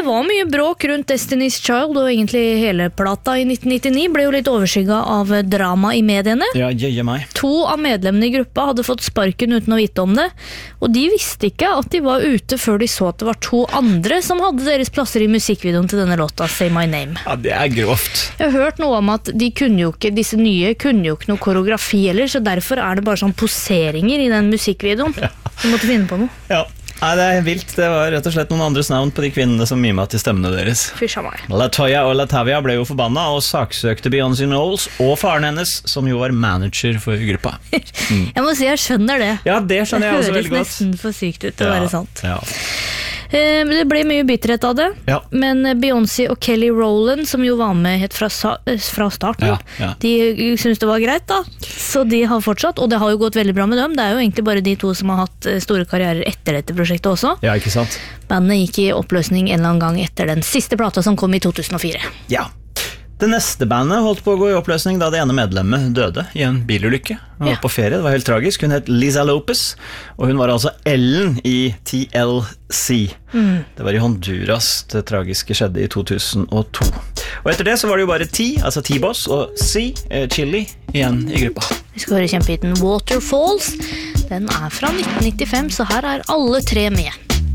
var mye bråk rundt Destiny's Child, og egentlig hele plata i 1999 ble jo litt overskygget av drama i mediene. Ja, meg. 2 av medlemmene i gruppa hadde fått sparken uten å vite om det, og de visste ikke at de var ute før de så at det var 2 andre som hadde deres plasser i musikkvideoen til denne låta, Say My Name. Ja, det grovt. Jeg har hørt noe om at disse nye kunne jo ikke noe koreografi heller, så derfor det bare sånn poseringer i den musikkvideoen. Ja. Du måtte finne på noe. Ja. Nei, det vilt. Det var rett og slett noen andres navn på de kvinnene som mimet til stemmene deres. Fysj av meg. Latoya og Latavia ble jo forbanna og saksøkte Beyoncé Knowles og faren hennes, som jo var manager for gruppa. Jeg må si jeg skjønner det. Ja, det skjønner jeg også veldig godt. Det høres nesten for sykt ut til å være sant. Ja. Det ble mye bitterhet av det, ja. Men Beyoncé og Kelly Rowland, som jo var med helt fra starten, de synes det var greit da, så de har fortsatt, og det har jo gått veldig bra med dem. Det jo egentlig bare de 2 som har hatt store karrierer etter dette prosjektet også. Ja, ikke sant? Bandet gikk i oppløsning en eller annen gang etter den siste plata som kom i 2004. Ja. Det neste bandet holdt på å gå i oppløsning da det ene medlemmet døde i en bilulykke. Hun var på ferie, det var helt tragisk. Hun het Lisa Lopez, og hun var altså Ellen i TLC. Det var i Honduras det tragiske skjedde i 2002. Og etter det så var det jo bare T, altså T-Boss, og C, Chili, igjen i gruppa. Vi skal høre kjempehiten Waterfalls. Den fra 1995, så her alle 3 med.